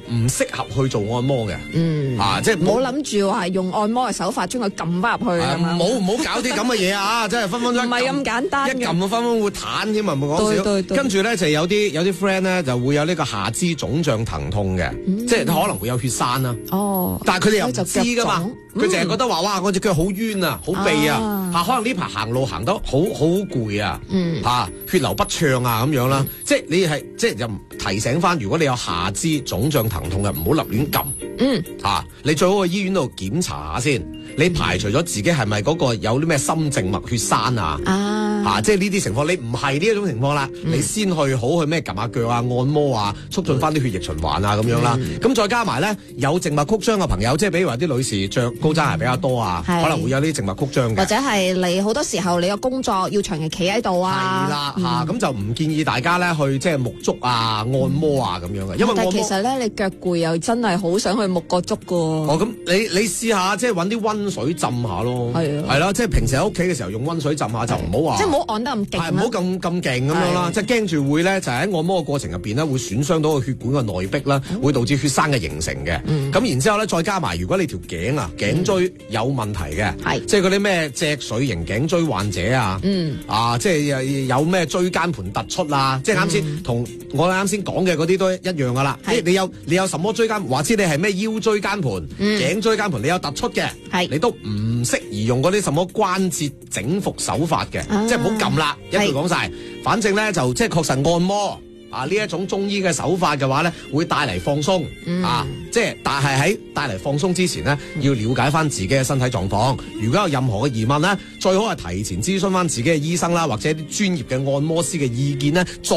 唔適合去做按摩嘅。即係唔好諗住話用按摩嘅手法將佢撳翻入去咁樣。 唔好搞啲咁嘅嘢啊！真係分分鐘唔係咁簡單嘅， 一撳分分鐘會彈添啊！唔好講笑。 對跟住咧就有啲 friend 咧就會有呢個下肢腫脹疼痛嘅，即係可能會有血栓啦。但係佢哋又唔知噶嘛，佢淨係覺得話哇，我隻腳好冤啊，好痹啊，可能呢排行路行得好攰啊，血流不暢啊咁樣啦。即係你係即係就提醒翻，如果你有下肢腫脹疼痛嘅，唔好立亂撳。你最好去醫院度檢查下先，你排除咗自己係咪嗰個有啲咩心靜脈血栓啊，即係呢啲情況，你唔係呢一種情況啦，你先去好去咩撳下腳啊、按摩啊，促進翻啲血液循環啊咁樣啦。咁再加埋咧，有靜脈曲張嘅朋友，即係比如話啲女士着高踭鞋比較多啊，可能會有啲靜脈曲張嘅， 或者係你好多時候你個工作要長期企喺度啊， 係啦咁就唔建議大家咧去即係沐足啊、按摩啊咁樣嘅，因為但係其實咧你腳攰又真係好想去沐個足噶。 咁你試下即係揾啲溫水浸下咯，係啦，即係平時喺屋企嘅時候用溫水浸下就唔好話， 即係唔好按得咁勁， 唔好咁勁咁樣啦，即係驚住會咧就係喺按摩嘅過程入邊咧會損傷到個血管嘅內壁啦，會導致血栓嘅形成嘅。咁然之後咧再加埋，如果你條頸啊頸椎有問題嘅，即係嗰啲咩脊髓型頸椎患者啊，即係有咩椎間盤突出啊，即係啱先同我啱先講嘅嗰啲都一樣噶啦。你有什麼椎間，或者你係咩腰椎間盤、頸椎間盤，你有突出嘅，你都唔適宜用嗰啲什麼關節整復手法嘅，即係唔好撳啦。一句講晒，反正咧就即係確實按摩呢一種中醫嘅手法嘅話咧，會帶嚟放鬆即係但係喺帶嚟放鬆之前呢，要了解翻自己嘅身體狀況。如果有任何嘅疑問呢，最好係提前諮詢翻自己嘅醫生啦，或者啲專業嘅按摩師嘅意見呢。